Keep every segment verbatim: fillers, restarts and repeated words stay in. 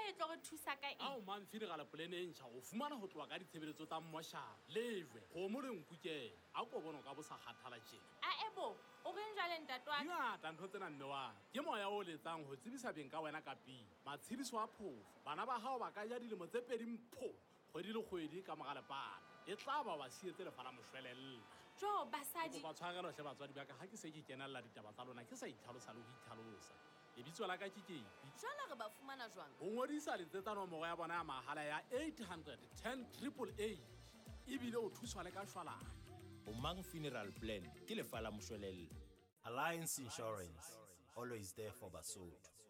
e tlo re thusa ka eng? ao man funeral plan e ntšha o fumana ho tloa ka ditshebeletso tsa mmošala lejwe kgomo le nkukele a ko bona ka bo sa kgathala tjena A ebo, o reng jwale ntate wa ka? ngata ntho tsena mme wa ke moya o letsang ho tsebisa beng ka wena ka pele matshediso a phofo bana ba hao ba ka ja dilemo tse pedi mpho kgwedi le kgwedi ka moga lepana e tla ba ba sietse lefa la moshwelella Jo, basadi. ba tshwarelo hle batswadi ba ka ha ke se ke kenella ditaba tsa lona ke sa itlhalosa le ho itlhalosa lebitso la ka ke kepi Jwale re ba fumana jwang? ho ngodisa letsetsa nomoro ya bona ya mahala ya eight hundred ten triple eight ebile o thuswa le ka shwalana Omang Funeral Plan ke lefa la moshwelella. Alliance Insurance, always there for Basotho.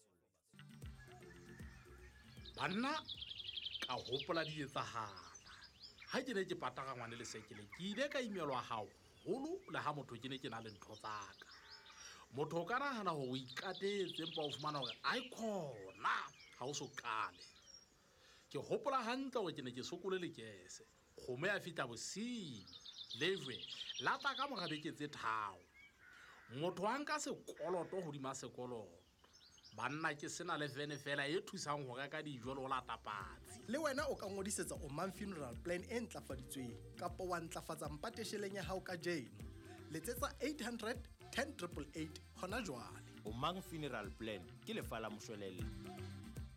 banna ka hopola di etsahala ha ke ne ke pataka ngwane le sekele ke ile ka imelwa haholo le ha motho ke ne ke na le ntho tsaka motho o ka nahana hore o ikatetse empa o fumana hore ai khona ha o so kale ke hopola hantle hore ke ne ke sokole lekese kgomo ya fihla bosing lejwe lata ka mora beke tse tharo motho a nka sekoloto hodima sekoloto banna ke sena le vene fela e thusang ho reka dijo le ho lata patsi Le wena o ka ngodisetsa Omang Funeral Plan e ntlafaditsweng kapa wa ntlafatsa mpatesheleng ya hao ka jeno. Letsetsa eight hundred ten triple eight hona jwale. Omang Funeral Plan ke lefa la moshwelella.